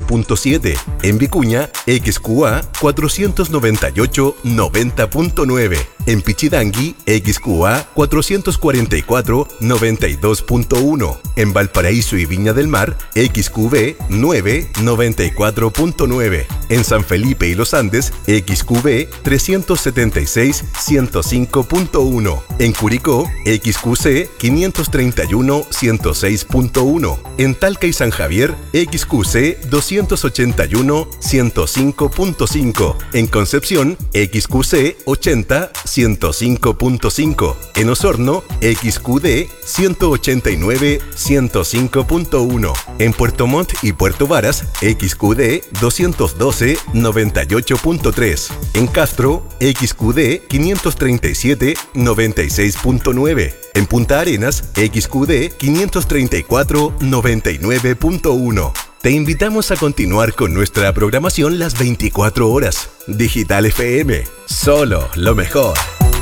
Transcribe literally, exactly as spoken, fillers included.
punto siete. En Vicuña, X Q A cuatrocientos noventa y ocho noventa punto nueve. En Pichidangui, X Q A cuatrocientos cuarenta y cuatro noventa y dos punto uno. En Valparaíso y Viña del Mar, X Q V nueve noventa y cuatro punto nueve. En San Felipe y Los Andes, X Q V trescientos setenta y seis ciento cinco punto uno. En Curicó, X Q C quinientos treinta y uno ciento seis punto uno. En Talca y San Javier, X Q C doscientos ochenta y uno ciento cinco punto cinco. En Concepción, X Q C ochenta ciento cinco punto cinco. En Osorno, X Q D ciento ochenta y nueve ciento cinco punto uno. En Puerto Montt y Puerto Varas, X Q D doscientos doce noventa y ocho punto tres. En Castro, X Q D quinientos treinta y siete noventa y seis punto nueve. En Punta Arenas, X Q D quinientos treinta y cuatro noventa y nueve punto uno. Te invitamos a continuar con nuestra programación las veinticuatro horas. Digital F M, solo lo mejor.